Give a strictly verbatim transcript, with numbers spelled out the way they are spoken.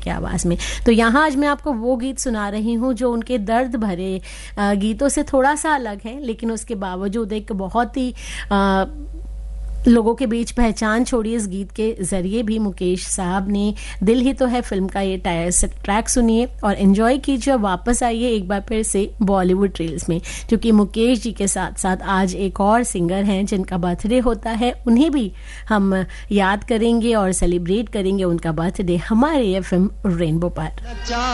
की आवाज़ में। तो यहाँ आज मैं आपको वो गीत सुना रही हूँ जो उनके दर्द भरे गीतों से थोड़ा सा अलग है, लेकिन उसके बावजूद एक बहुत ही आ, लोगों के बीच पहचान छोड़ी इस गीत के जरिए भी मुकेश साहब ने। दिल ही तो है फिल्म का ये ट्रैक सुनिए और एंजॉय कीजिए। वापस आइए एक बार फिर से बॉलीवुड ट्रेल्स में, क्योंकि मुकेश जी के साथ साथ आज एक और सिंगर हैं जिनका बर्थडे होता है, उन्हें भी हम याद करेंगे और सेलिब्रेट करेंगे उनका बर्थडे हमारे एफएम रेनबो पर।